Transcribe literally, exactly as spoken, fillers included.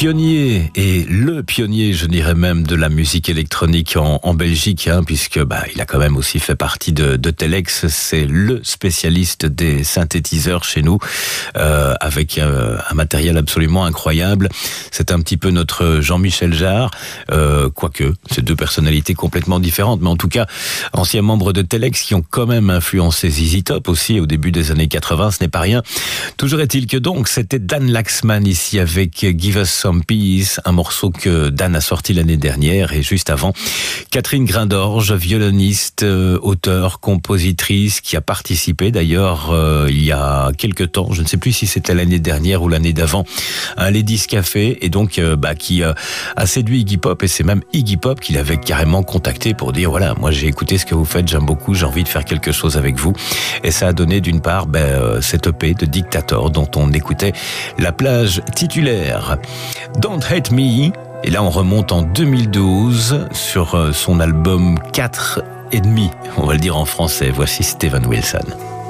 pionnier et le pionnier, je dirais même, de la musique électronique en, en Belgique, hein, puisque bah, il a quand même aussi fait partie de, de Telex. C'est le spécialiste des synthétiseurs chez nous, euh, avec euh, un matériel absolument incroyable. C'est un petit peu notre Jean-Michel Jarre, euh, quoique c'est deux personnalités complètement différentes, mais en tout cas anciens membres de Telex qui ont quand même influencé Z Z Top aussi au début des années quatre-vingts, ce n'est pas rien. Toujours est-il que donc c'était Dan Laxman ici avec Give Us Some Peace, un morceau que Dan a sorti l'année dernière, et juste avant Catherine Grindorge, violoniste, euh, auteure, compositrice, qui a participé d'ailleurs euh, il y a quelques temps, je ne sais plus si c'était l'année dernière ou l'année d'avant, à un Ladies Café, et donc euh, bah, qui euh, a séduit Iggy Pop, et c'est même Iggy Pop qui l'avait carrément contacté pour dire voilà, moi j'ai écouté ce que vous faites, j'aime beaucoup, j'ai envie de faire quelque chose avec vous, et ça a donné d'une part ben, euh, cette E P de Dictator dont on écoutait la plage titulaire. Don't Hate Me, et là on remonte en deux mille douze sur son album quatre et demi, on va le dire en français. Voici Steven Wilson.